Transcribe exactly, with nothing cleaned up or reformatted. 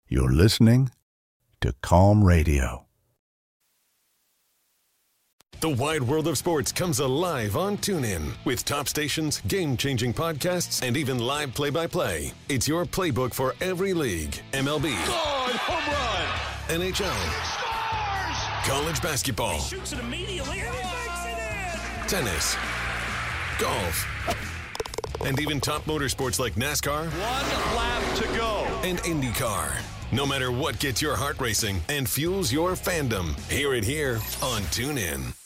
You're listening to Calm Radio. The wide world of sports comes alive on TuneIn with top stations, game-changing podcasts, and even live play-by-play. It's your playbook for every league. M L B. God, home run! N H L. Scores! College basketball. He shoots it immediately and he makes it in! Tennis. Golf. And even top motorsports like NASCAR. One lap to go. And IndyCar. No matter what gets your heart racing and fuels your fandom, hear it here on TuneIn.